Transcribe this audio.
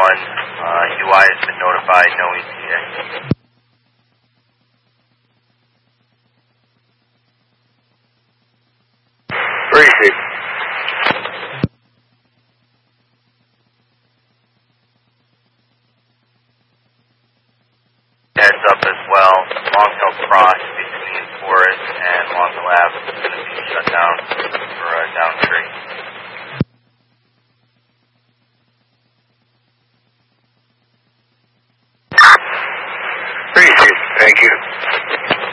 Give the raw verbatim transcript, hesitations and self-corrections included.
one. Uh, U I has been notified, no E T A. Appreciate it. Heads up as well, Long Hill Cross between Forest and Long Hill Ave is going to be shut down for a down tree.